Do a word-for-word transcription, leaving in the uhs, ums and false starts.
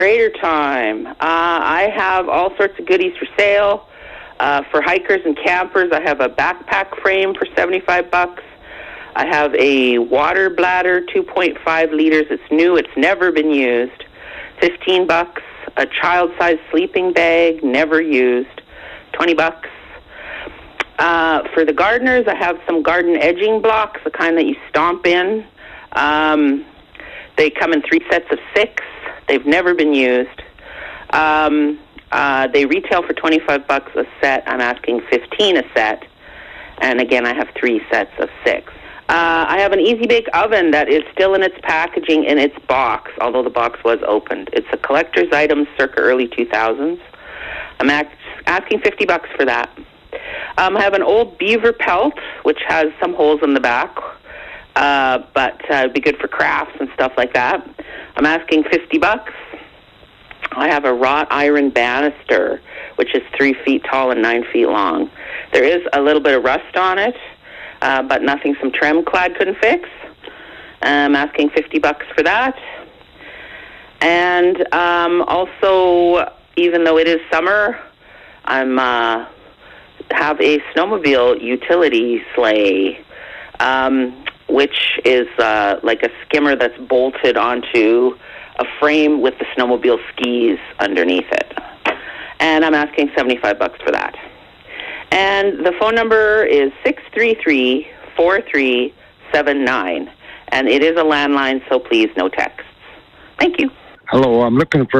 Greater time. Uh, I have all sorts of goodies for sale. Uh, for hikers and campers, I have a backpack frame for seventy-five bucks. I have a water bladder, two point five liters. It's new. It's never been used. fifteen bucks. A child-sized sleeping bag, never used. twenty bucks. Uh, for the gardeners, I have some garden edging blocks, the kind that you stomp in. Um, they come in three sets of six. They've never been used. Um, uh, they retail for twenty-five bucks a set. I'm asking fifteen a set. And again, I have three sets of six. Uh, I have an Easy Bake Oven that is still in its packaging in its box, although the box was opened. It's a collector's item circa early two thousands. I'm act- asking fifty bucks for that. Um, I have an old beaver pelt, which has some holes in the back, uh, but uh, it'd be good for crafts and stuff like that. I'm asking fifty bucks. I have a wrought iron banister, which is three feet tall and nine feet long. There is a little bit of rust on it, uh, but nothing some Tremclad couldn't fix. I'm asking fifty bucks for that. And um, also, even though it is summer, I'm uh, have a snowmobile utility sleigh, um, which is uh, like a skimmer that's bolted onto a frame with the snowmobile skis underneath it. And I'm asking seventy-five bucks for that. And the phone number is six three three, four three seven nine. And it is a landline, so please, no texts. Thank you. Hello, I'm looking for